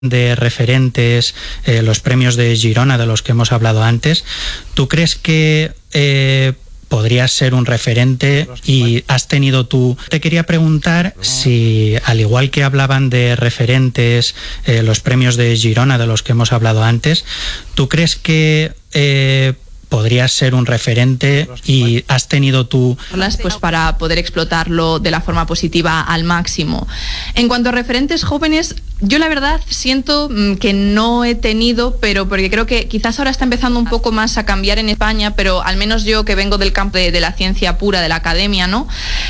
de referentes, los premios de Girona de los que hemos hablado antes, ¿tú crees que podrías ser un referente y has tenido tú? Te quería preguntar si, al igual que hablaban de referentes, los premios de Girona de los que hemos hablado antes, ¿tú crees que podrías ser un referente y has tenido tú? Pues para poder explotarlo de la forma positiva al máximo. En cuanto a referentes jóvenes, yo la verdad siento que no he tenido, pero porque creo que quizás ahora está empezando un poco más a cambiar en España, pero al menos yo que vengo del campo de la ciencia pura, de la academia, ¿no?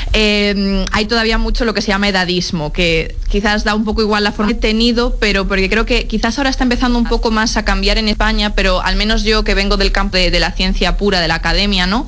Hay todavía mucho lo que se llama edadismo, que quizás da un poco igual la forma. He tenido, pero porque creo que quizás ahora está empezando un poco más a cambiar en España, pero al menos yo que vengo del campo de la ciencia pura, de la academia, ¿no?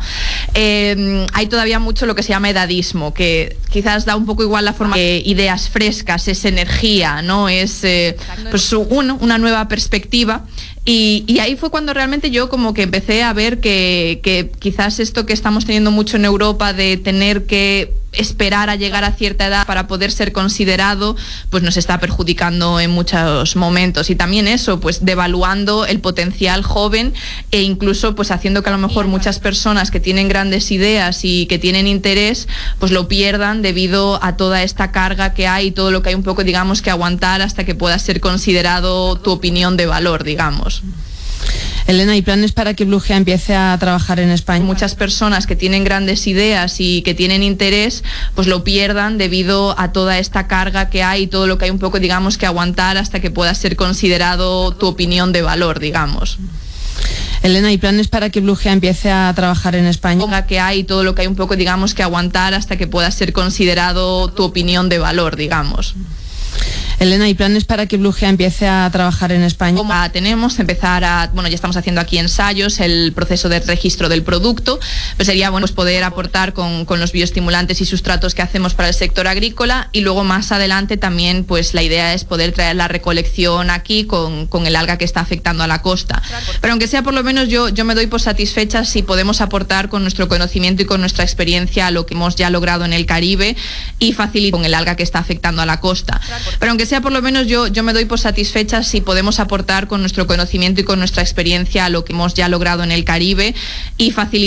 Hay todavía mucho lo que se llama edadismo, que quizás da un poco igual la forma. Ideas frescas, es energía, ¿no? Es pues una nueva perspectiva. Y ahí fue cuando realmente yo como que empecé a ver que quizás esto que estamos teniendo mucho en Europa de tener que esperar a llegar a cierta edad para poder ser considerado, pues nos está perjudicando en muchos momentos. Y también eso, pues devaluando el potencial joven e incluso pues haciendo que a lo mejor muchas personas que tienen grandes ideas y que tienen interés, pues lo pierdan debido a toda esta carga que hay y todo lo que hay un poco, digamos, que aguantar hasta que pueda ser considerado tu opinión de valor, digamos. Elena, ¿hay planes para que Blue Gea empiece a trabajar en España? Muchas personas que tienen grandes ideas y que tienen interés, pues lo pierdan debido a toda esta carga que hay y todo lo que hay un poco, digamos, que aguantar hasta que pueda ser considerado tu opinión de valor, digamos. Elena, ¿hay planes para que Blue Gea empiece a trabajar en España? Que hay todo lo que hay un poco, digamos, que aguantar hasta que pueda ser considerado tu opinión de valor, digamos. Elena, ¿hay planes para que Blue Gea empiece a trabajar en España? Tenemos empezar a, ya estamos haciendo aquí ensayos, el proceso de registro del producto, pues sería pues poder aportar con los bioestimulantes y sustratos que hacemos para el sector agrícola, y luego más adelante también pues la idea es poder traer la recolección aquí con el alga que está afectando a la costa. Pero aunque sea, por lo menos yo me doy por satisfecha si podemos aportar con nuestro conocimiento y con nuestra experiencia lo que hemos ya logrado en el Caribe y facilitar con el alga que está afectando a la costa. Pero aunque sea, por lo menos yo me doy por satisfecha si podemos aportar con nuestro conocimiento y con nuestra experiencia lo que hemos ya logrado en el Caribe y facilitar